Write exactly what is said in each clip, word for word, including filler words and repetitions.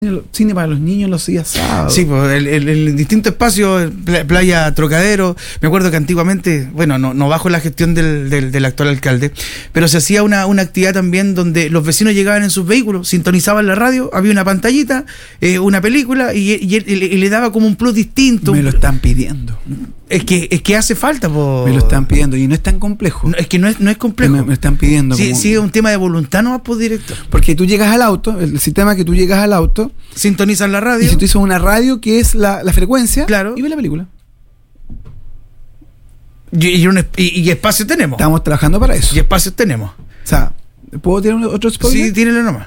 Cine para los niños los días sábados. Sí, pues el, el, el distinto espacio, Playa Trocadero. Me acuerdo que antiguamente, bueno, no, no bajo la gestión del, del, del actual alcalde, pero se hacía una, una actividad también donde los vecinos llegaban en sus vehículos, sintonizaban la radio, había una pantallita, eh, una película y, y, y, y le daba como un plus distinto. Me lo están pidiendo. Es que, es que hace falta, po. Me lo están pidiendo y no es tan complejo. No, es que no es, no es complejo. Me, me están pidiendo. Sí, como... sí, es un tema de voluntad nomás, pues, director. Porque tú llegas al auto, el sistema que tú llegas al auto, sintonizan la radio. Y sintonizas una radio que es la, la frecuencia. Claro. Y ves la película. Y, y, un, y, y espacio tenemos. Estamos trabajando para eso. Y espacios tenemos. O sea, ¿puedo tener otro spoiler? Sí, tírelo nomás.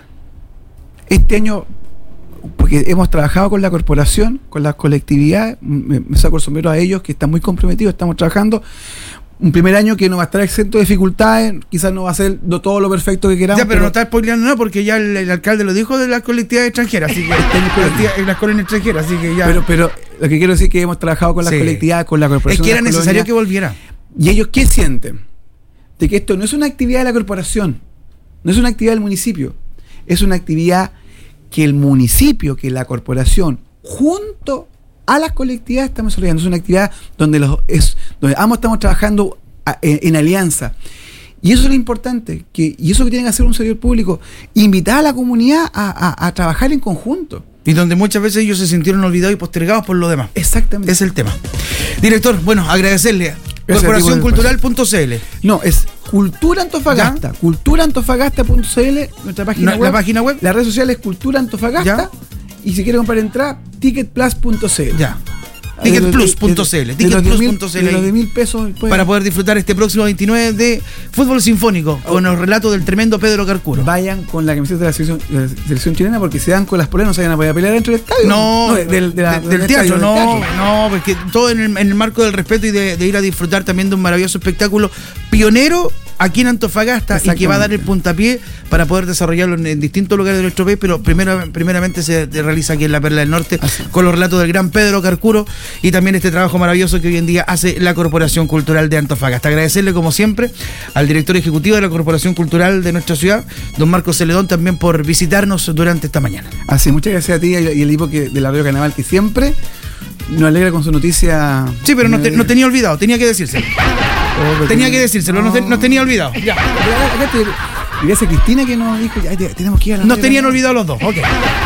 Este año, porque hemos trabajado con la corporación, con las colectividades, me, me saco el sombrero a ellos que están muy comprometidos, estamos trabajando. Un primer año que no va a estar exento de dificultades, quizás no va a ser do, todo lo perfecto que queramos. Ya, pero, pero no está spoileando nada porque ya el, el alcalde lo dijo de las colectividades extranjeras, así que en las colonias extranjeras, así que ya. Pero, pero lo que quiero decir es que hemos trabajado con las sí. colectividades, con la corporación. Es que era necesario colonias, que volviera. ¿Y ellos qué sienten? De que esto no es una actividad de la corporación, no es una actividad del municipio, es una actividad que el municipio, que la corporación, junto a las colectividades estamos desarrollando. Es una actividad donde los es donde ambos estamos trabajando a, en, en alianza. Y eso es lo importante, que, y eso que tiene que hacer un servidor público, invitar a la comunidad a, a, a trabajar en conjunto. Y donde muchas veces ellos se sintieron olvidados y postergados por lo demás. Exactamente. Es el tema. Director, bueno, agradecerle. corporación cultural punto c l. No, es Cultura Antofagasta. ¿Ya? cultura antofagasta punto c l, nuestra página no, web. La página web. Las redes sociales Cultura Antofagasta. ¿Ya? Y si quiere comprar entrada, ticket plus punto c l. Ya. ticket plus punto c l. ticket plus punto c l. De los de mil pesos. Pueden... Para poder disfrutar este próximo veintinueve de Fútbol Sinfónico oh. con el relato del tremendo Pedro Carcuro. Vayan con la camiseta de la selección, de la selección chilena porque si dan con las poleras no se vayan a poder pelear dentro del estadio. No, no de, de, de la, de, del, del teatro, estadio, no, del teatro. no, porque todo en el, en el marco del respeto y de, de ir a disfrutar también de un maravilloso espectáculo pionero aquí en Antofagasta y que va a dar el puntapié para poder desarrollarlo en, en distintos lugares de nuestro país, pero primero, primeramente se realiza aquí en la Perla del Norte Así. con los relatos del gran Pedro Carcuro y también este trabajo maravilloso que hoy en día hace la Corporación Cultural de Antofagasta. Agradecerle como siempre al director ejecutivo de la Corporación Cultural de nuestra ciudad, don Marcos Celedón, también por visitarnos durante esta mañana. Así, muchas gracias a ti y el equipo que, de la Radio Carnaval que siempre nos alegra con su noticia. Sí, pero no, te, no tenía olvidado, tenía que decírselo. Oh, tenía que decírselo, no. nos, nos tenía olvidado. Ya. Gracias a Cristina que nos dijo, ya tenemos que ir a la Nos tenían olvidado los dos, ok.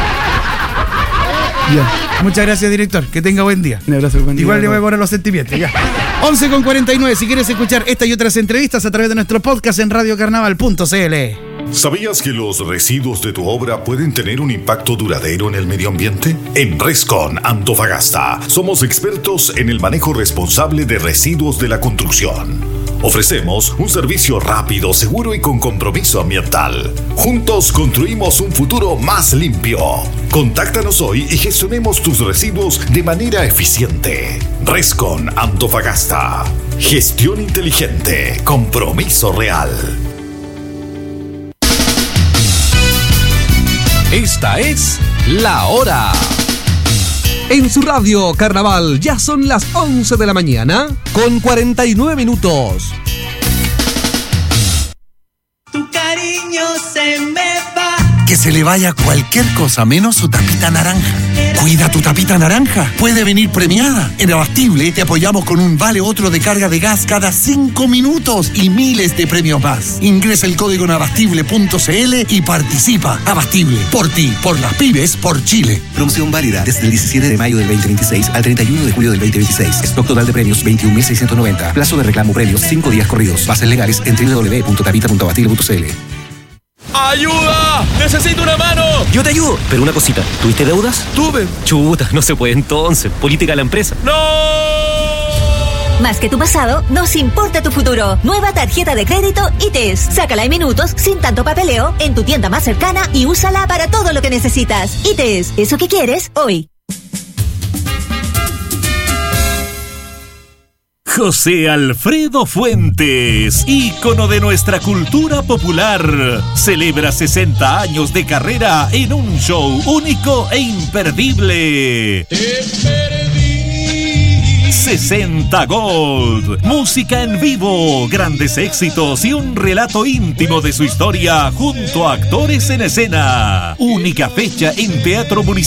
Ya. Muchas gracias, director. Que tenga buen día. Un abrazo, buen día. Igual le voy a poner los sentimientos. Ya. once con cuarenta y nueve. Si quieres escuchar esta y otras entrevistas a través de nuestro podcast en radio carnaval punto c l. ¿Sabías que los residuos de tu obra pueden tener un impacto duradero en el medio ambiente? En Rescon Antofagasta somos expertos en el manejo responsable de residuos de la construcción. Ofrecemos un servicio rápido, seguro y con compromiso ambiental. Juntos construimos un futuro más limpio. Contáctanos hoy y gestionemos tus residuos de manera eficiente. Rescon Antofagasta. Gestión inteligente. Compromiso real. Esta es La Hora. En su radio Carnaval ya son las once de la mañana con cuarenta y nueve minutos. Tu cariño se me va. Que se le vaya cualquier cosa menos su tapita naranja. Cuida tu tapita naranja. Puede venir premiada. En Abastible te apoyamos con un vale otro de carga de gas cada cinco minutos y miles de premios más. Ingresa el código en abastible punto c l y participa. Abastible. Por ti, por las pymes, por Chile. Promoción válida desde el diecisiete de mayo del veinte veintiséis al treinta y uno de julio del veinte veintiséis. Stock total de premios veintiún mil seiscientos noventa. Plazo de reclamo premios cinco días corridos. Bases legales en doble u doble u doble u punto tapita punto abastible punto c l. ¡Ayuda! ¡Necesito una mano! Yo te ayudo, pero una cosita. ¿Tuviste deudas? Tuve. Chuta, no se puede entonces. Política de la empresa. ¡No! Más que tu pasado, nos importa tu futuro. Nueva tarjeta de crédito I T E S. Sácala en minutos, sin tanto papeleo, en tu tienda más cercana y úsala para todo lo que necesitas. I T E S, eso que quieres hoy. José Alfredo Fuentes, ícono de nuestra cultura popular, celebra sesenta años de carrera en un show único e imperdible. Te perdí. sesenta Gold. Música en vivo, grandes éxitos y un relato íntimo de su historia junto a actores en escena. Única fecha en Teatro Municipal